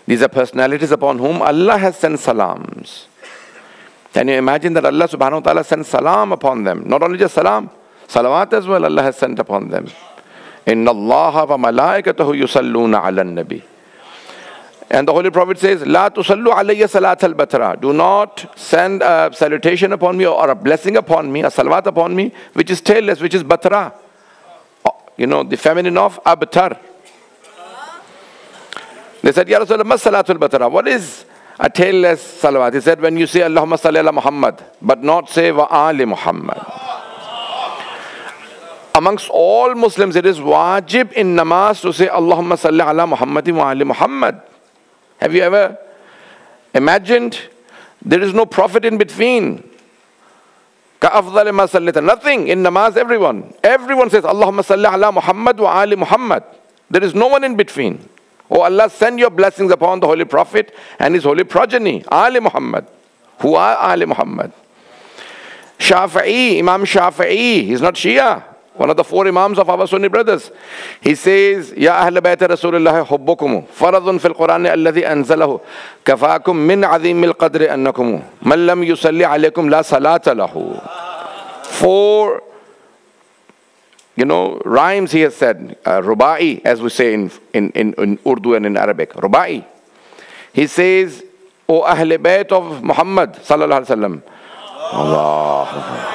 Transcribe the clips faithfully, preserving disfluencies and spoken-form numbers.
These are personalities upon whom Allah has sent salams. Can you imagine that Allah subhanahu wa ta'ala sent salam upon them? Not only just salam, salawat as well Allah has sent upon them. Inna Allaha wa malaikatahu yusalluna ala nabi. And the Holy Prophet says, La tusallu alayya salat al-batra. Do not send a salutation upon me or a blessing upon me, a salawat upon me, which is tailless, which is batra. You know, the feminine of abtar. They said, Ya Rasulullah, mas salatul batra. What is a tailless salawat? He said, when you say Allahumma salli ala Muhammad, but not say wa ali Muhammad. Amongst all Muslims, it is wajib in namaz to say Allahumma salli ala Muhammadin wa ali Muhammad. Have you ever imagined? There is no prophet in between. Ka'afdal ma sallita. Nothing. In namaz, everyone. Everyone says Allahumma salli ala Muhammad wa ali Muhammad. There is no one in between. Oh Allah, send your blessings upon the Holy Prophet and his holy progeny, Ali Muhammad. Who are Ali Muhammad? Shafi'i, Imam Shafi'i, he's not Shia, one of the four Imams of our Sunni brothers. He says, Ya Ahl Bayt Rasulullah hubbukum, faradun fil Quran alladhi anzalahu, kafakum min azimil qadri annakum, man lam yusalli alaykum la salata lahu. Four You know, rhymes he has said, uh, rubai, as we say in, in, in, in Urdu and in Arabic, rubai. He says, O Ahl Bayt of Muhammad, sallallahu alaihi wasallam. Allah.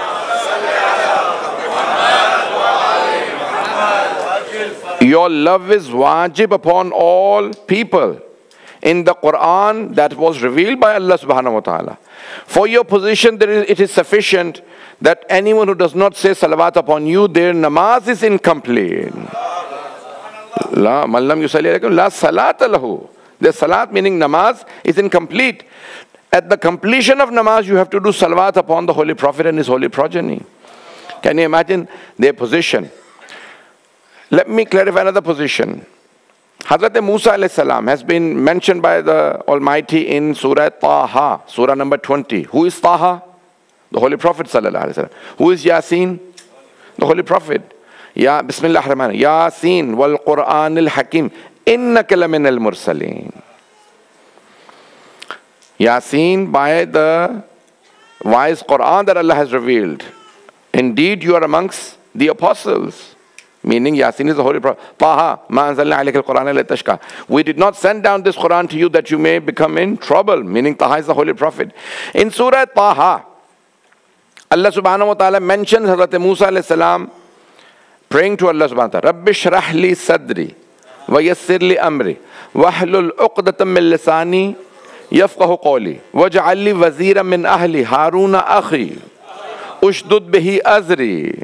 Your love is wajib upon all people. In the Quran that was revealed by Allah subhanahu wa ta'ala. For your position, there is, it is sufficient that anyone who does not say salawat upon you, their namaz is incomplete. La man lam yusalli alaykum la salata lahu. The salat, meaning namaz, is incomplete. At the completion of namaz, you have to do salawat upon the Holy Prophet and his holy progeny. Can you imagine their position? Let me clarify another position. Hazrat Musa alayhi salam has been mentioned by the Almighty in Surah Taha, Surah number twenty. Who is Taha? The Holy Prophet sallallahu alaihi wasallam. Who is Yasin? The Holy Prophet. Ya Bismillah ar-Rahman. Yasin wal Quran al-Hakim. Innaka lamin al-mursaleen. Yasin, by the wise Quran that Allah has revealed. Indeed, you are amongst the apostles. Meaning Yasin is the Holy Prophet. Taha, ma anzalna alayka al-Quran litashqa. We did not send down this Quran to you that you may become in trouble. Meaning Taha is the Holy Prophet. In Surah Taha, Allah subhanahu wa ta'ala mentions Hazrat Musa alayhi salam praying to Allah subhanahu wa ta'ala. Rabbi shrah li sadri wa yassir li amri wahlul uqdatam min lisani yafqahu qawli waj'al li waziran min ahli Haruna akhi ushdud bihi azri.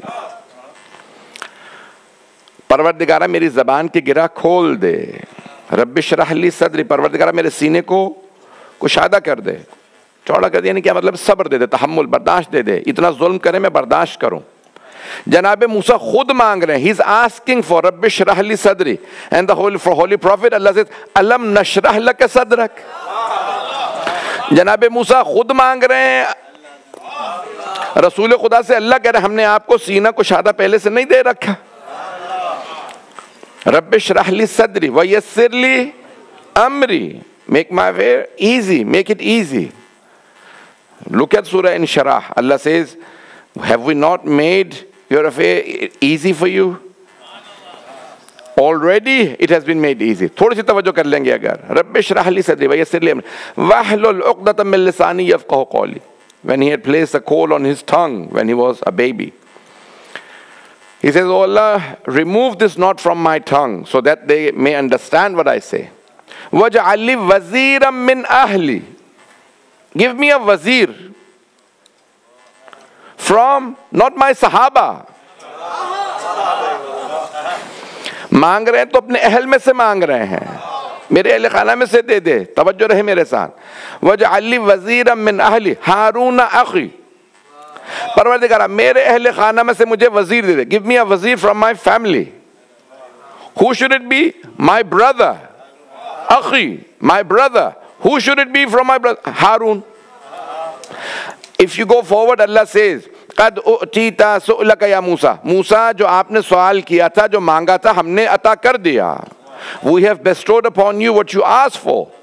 परवरदिगारा मेरी ज़बान की गिरा खोल दे. Rabbi शरह ली सदरी. परवरदिगारा मेरे सीने को कुशादा कर दे. चौड़ा कर दे यानी क्या मतलब? सब्र दे दे, तहम्मुल, बर्दाश्त दे दे. इतना जुल्म करे मैं बर्दाश्त करूं. जनाब मूसा खुद मांग रहे हैं. He is asking for rabbi शरह ली सदरी. And the holy, for holy prophet Allah says, अलम नशरह लक सदरक. जनाब मूसा खुद मांग रहे हैं. रसूल खुदा से अल्लाह कह रहे हमने आपको सीना कुशादा पहले से नहीं दे रखा. Rabbi shrah li sadri wa yassir li amri. Make my way easy, make it easy. Look at Surah Inshirah. Allah says, have we not made your affair easy for you? Already it has been made easy. थोड़ी सी तवज्जो कर लेंगे अगर. Rabbi shrah li sadri wa yassir li amri wahlul uqdatam min lisani yafqahu qawli. When he had placed a coal on his tongue when he was a baby. He says, oh Allah, remove this knot from my tongue so that they may understand what I say. وَجَعَلْ لِي وَزِيرًا مِّنْ أَهْلِ. Give me a wazir from, not my Sahaba. मांग रहे हैं तो अपने अहल में से मांग रहे हैं. मेरे अहल खाना में से दे दे. तवज्जो रहे मेरे साथ. وَجَعَلْ لِي وَزِيرًا مِّنْ أَهْلِ هَارُونَ أَخِي. परवरदिगारा मेरे अहले खाना में से मुझे वजीर दे दे. Give me a wazir from my family. Who should it be? My brother. Akhi, my brother. Who should it be from my brother? Harun. If you go forward, Allah says, قد أُؤْتِيتَ سُؤْلَكَ يا موسى. Musa, जो आपने सवाल किया था, जो मांगा था, हमने अता कर दिया. We have bestowed upon you what you asked for.